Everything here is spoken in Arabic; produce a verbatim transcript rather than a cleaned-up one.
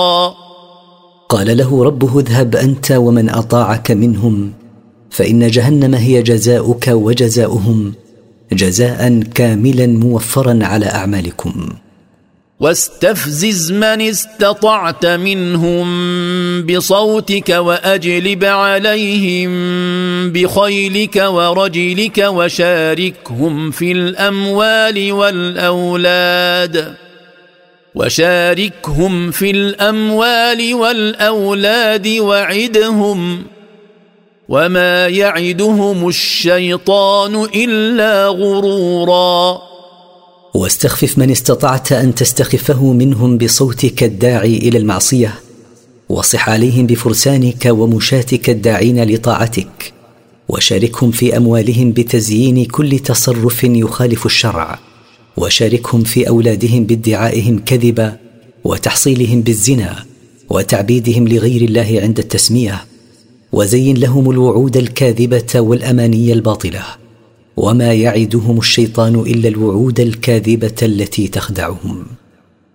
قال له ربه: اذهب أنت ومن أطاعك منهم، فإن جهنم هي جزاؤك وجزاؤهم، جزاء كاملا موفرا على أعمالكم. واستفزز من استطعت منهم بصوتك وأجلب عليهم بخيلك ورجلك وشاركهم في الأموال والأولاد وشاركهم في الأموال والأولاد وعدهم، وما يعدهم الشيطان إلا غرورا. واستخفف من استطعت أن تستخفه منهم بصوتك الداعي إلى المعصية، وصح عليهم بفرسانك ومشاتك الداعين لطاعتك، وشاركهم في أموالهم بتزيين كل تصرف يخالف الشرع، وشاركهم في أولادهم بادعائهم كذبا وتحصيلهم بالزنا وتعبيدهم لغير الله عند التسمية، وزين لهم الوعود الكاذبة والأماني الباطلة، وما يعدهم الشيطان إلا الوعود الكاذبة التي تخدعهم.